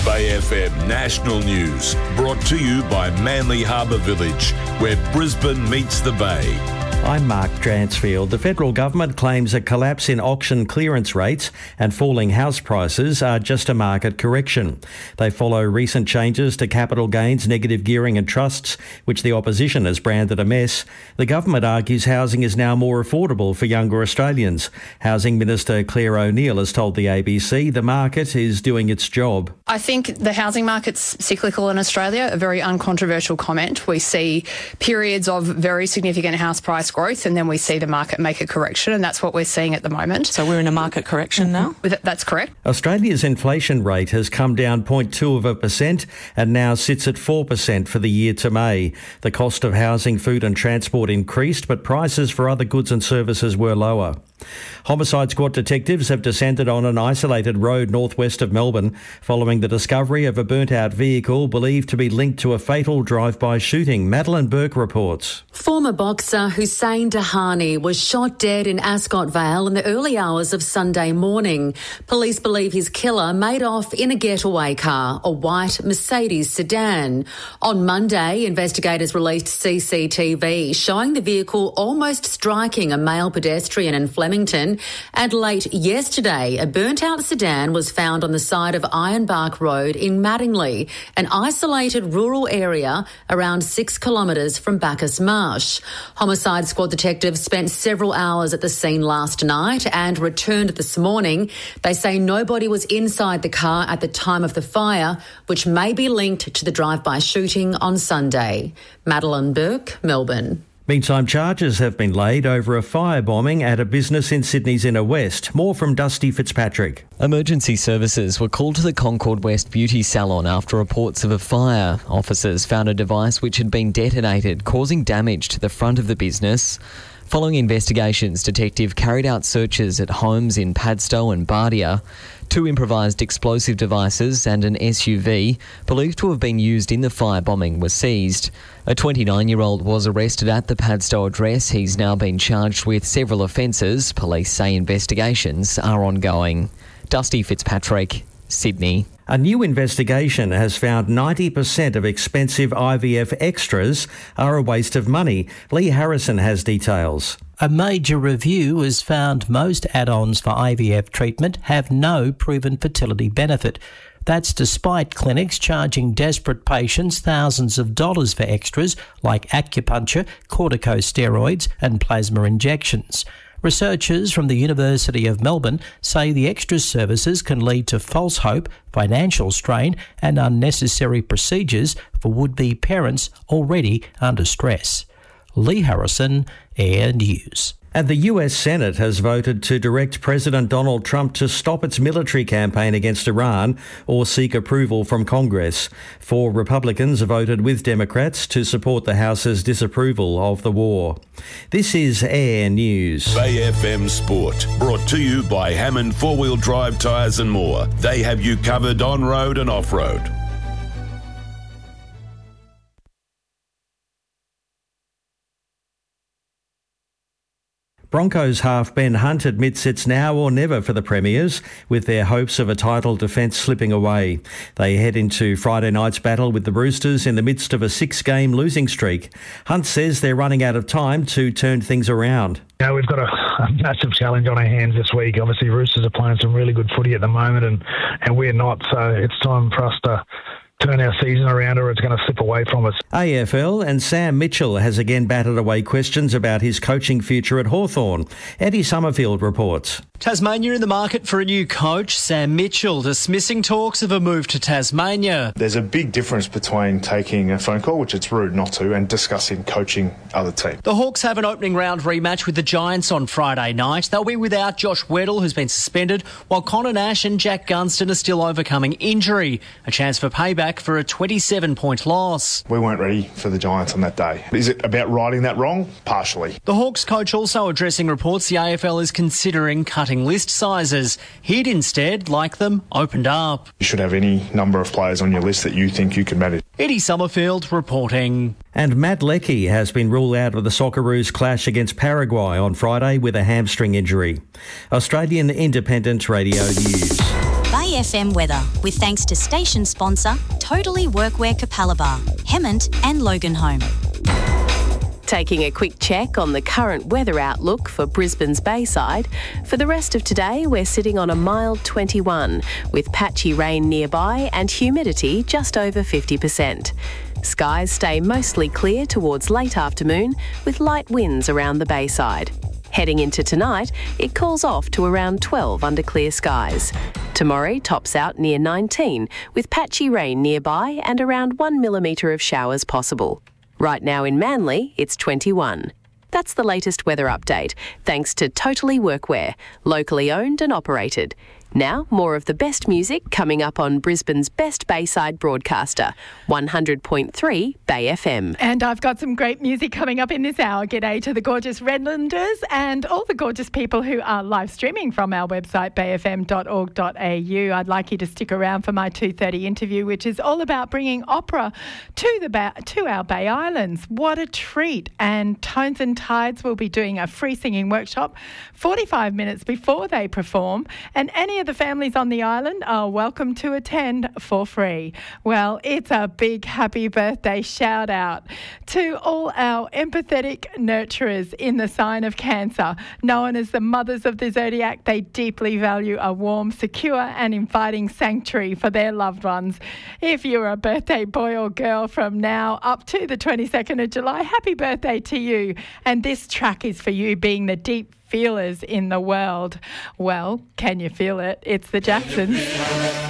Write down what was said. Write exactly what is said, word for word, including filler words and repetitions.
Bay F M National News, brought to you by Manly Harbour Village, where Brisbane meets the Bay. I'm Mark Dransfield. The federal government claims a collapse in auction clearance rates and falling house prices are just a market correction. They follow recent changes to capital gains, negative gearing and trusts, which the opposition has branded a mess. The government argues housing is now more affordable for younger Australians. Housing Minister Claire O'Neil has told the A B C the market is doing its job. I think the housing market's cyclical in Australia, a very uncontroversial comment. We see periods of very significant house price growth and then we see the market make a correction, and that's what we're seeing at the moment. So we're in a market correction now? That's correct. Australia's inflation rate has come down zero point two of a percent and now sits at four percent for the year to May. The cost of housing, food and transport increased, but prices for other goods and services were lower. Homicide Squad detectives have descended on an isolated road northwest of Melbourne following the discovery of a burnt-out vehicle believed to be linked to a fatal drive-by shooting. Madeline Burke reports. Former boxer Hussein Dahani was shot dead in Ascot Vale in the early hours of Sunday morning. Police believe his killer made off in a getaway car, a white Mercedes sedan. On Monday, investigators released C C T V showing the vehicle almost striking a male pedestrian in Flemington. And late yesterday, a burnt-out sedan was found on the side of Ironbark Road in Mattingley, an isolated rural area around six kilometres from Bacchus Marsh. Homicide Squad detectives spent several hours at the scene last night and returned this morning. They say nobody was inside the car at the time of the fire, which may be linked to the drive-by shooting on Sunday. Madeline Burke, Melbourne. Meantime, charges have been laid over a firebombing at a business in Sydney's inner west. More from Dusty Fitzpatrick. Emergency services were called to the Concord West beauty salon after reports of a fire. Officers found a device which had been detonated, causing damage to the front of the business. Following investigations, detective carried out searches at homes in Padstow and Bardia. Two improvised explosive devices and an S U V believed to have been used in the firebombing were seized. A twenty-nine-year-old was arrested at the Padstow address. He's now been charged with several offences. Police say investigations are ongoing. Dusty Fitzpatrick, Sydney. A new investigation has found ninety percent of expensive I V F extras are a waste of money. Lee Harrison has details. A major review has found most add-ons for I V F treatment have no proven fertility benefit. That's despite clinics charging desperate patients thousands of dollars for extras like acupuncture, corticosteroids and plasma injections. Researchers from the University of Melbourne say the extra services can lead to false hope, financial strain and unnecessary procedures for would-be parents already under stress. Lee Harrison, Air News. And the U S Senate has voted to direct President Donald Trump to stop its military campaign against Iran or seek approval from Congress. Four Republicans voted with Democrats to support the House's disapproval of the war. This is Air News. Bay F M Sport, brought to you by Hammond Four-Wheel Drive Tyres and More. They have you covered on-road and off-road. Broncos half Ben Hunt admits it's now or never for the Premiers, with their hopes of a title defence slipping away. They head into Friday night's battle with the Roosters in the midst of a six-game losing streak. Hunt says they're running out of time to turn things around. Yeah, we've got a, a massive challenge on our hands this week. Obviously, Roosters are playing some really good footy at the moment, and, and we're not, so it's time for us to turn our season around or it's going to slip away from us. A F L and Sam Mitchell has again batted away questions about his coaching future at Hawthorn. Eddie Summerfield reports. Tasmania in the market for a new coach, Sam Mitchell dismissing talks of a move to Tasmania. There's a big difference between taking a phone call, which it's rude not to, and discussing coaching other teams. The Hawks have an opening round rematch with the Giants on Friday night. They'll be without Josh Weddle, who's been suspended, while Connor Nash and Jack Gunston are still overcoming injury. A chance for payback for a twenty-seven point loss. We weren't ready for the Giants on that day. Is it about righting that wrong? Partially. The Hawks coach also addressing reports the A F L is considering cutting list sizes. He'd instead like them opened up. You should have any number of players on your list that you think you can manage. Eddie Summerfield reporting. And Matt Leckie has been ruled out of the Socceroos clash against Paraguay on Friday with a hamstring injury. Australian Independent Radio News. Bay F M weather with thanks to station sponsor Totally Workwear Capalaba, Hemmant and Loganholme. Taking a quick check on the current weather outlook for Brisbane's Bayside. For the rest of today, we're sitting on a mild twenty-one with patchy rain nearby and humidity just over fifty percent. Skies stay mostly clear towards late afternoon with light winds around the Bayside. Heading into tonight, it cools off to around twelve under clear skies. Tomorrow tops out near nineteen with patchy rain nearby and around one millimetre of showers possible. Right now in Manly, it's twenty-one. That's the latest weather update, thanks to Totally Workwear, locally owned and operated. Now, more of the best music coming up on Brisbane's best Bayside broadcaster, one hundred point three Bay F M. And I've got some great music coming up in this hour. G'day to the gorgeous Redlanders and all the gorgeous people who are live streaming from our website, bay f m dot org dot a u. I'd like you to stick around for my two thirty interview, which is all about bringing opera to the ba- to our Bay Islands. What a treat. And Tones and Tides will be doing a free singing workshop forty-five minutes before they perform, and any of the families on the island are welcome to attend for free. Well, it's a big happy birthday shout out to all our empathetic nurturers in the sign of Cancer. Known as the mothers of the zodiac, they deeply value a warm, secure and inviting sanctuary for their loved ones. If you're a birthday boy or girl from now up to the twenty-second of July, happy birthday to you. And this track is for you, being the deep feelers in the world. Well, can you feel it? It's the Jacksons.